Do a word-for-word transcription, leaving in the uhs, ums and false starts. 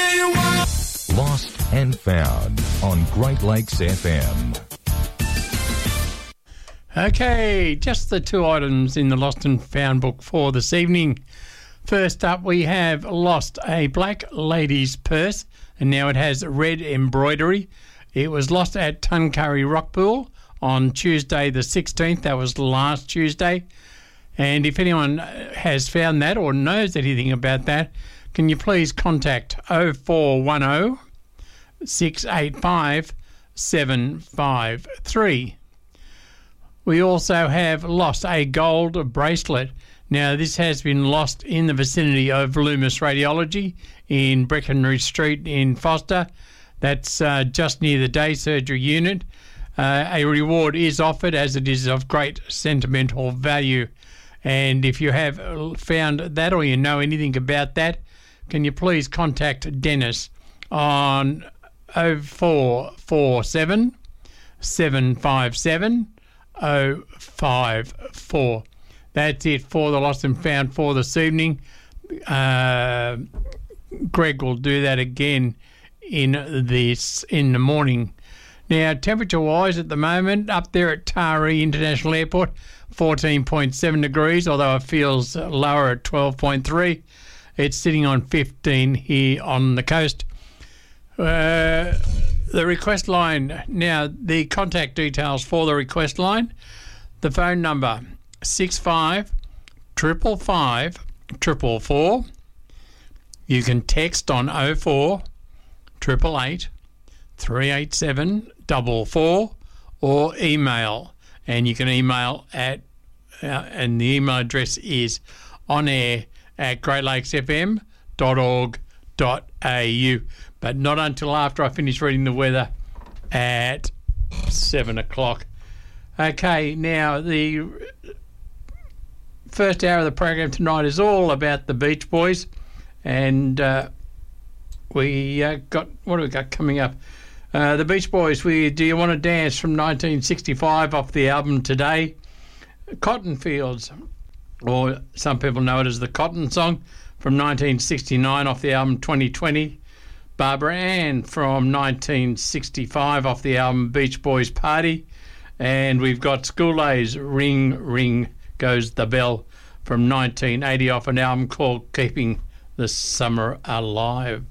Lost and Found on Great Lakes F M. Okay, just the two items in the Lost and Found book for this evening. First up, we have lost a black lady's purse, and now it has red embroidery. It was lost at Tuncurry Rockpool on Tuesday the sixteenth. That was last Tuesday. And if anyone has found that or knows anything about that, can you please contact oh four one oh, six eight five, seven five three. We also have lost a gold bracelet. Now, this has been lost in the vicinity of Loomis Radiology in Breckenridge Street in Foster. That's uh, just near the day surgery unit. Uh, a reward is offered as it is of great sentimental value. And if you have found that or you know anything about that, can you please contact Dennis on oh four four seven, seven five seven, oh five four. That's it for the Lost and Found for this evening. Uh, Greg will do that again in this in the morning. Now, temperature-wise at the moment, up there at Taree International Airport, fourteen point seven degrees, although it feels lower at twelve point three. It's sitting on fifteen here on the coast. Uh, the request line, now the contact details for the request line, the phone number six five triple five triple four. You can text on oh four eight eight eight, three eight seven, four four or email, and you can email at uh, and the email address is on air at great lakes f m dot org dot a u, but not until after I finish reading the weather at seven o'clock. Okay, now the first hour of the program tonight is all about the Beach Boys, and uh, we uh, got, what do we got coming up? Uh, the Beach Boys, we Do You Want to Dance from nineteen sixty-five off the album Today. Cotton Fields, or some people know it as the Cotton Song, from nineteen sixty-nine off the album twenty twenty. Barbara Ann from nineteen sixty-five off the album Beach Boys Party. And we've got School Days, Ring, Ring Goes the Bell from nineteen eighty off an album called Keeping the Summer Alive.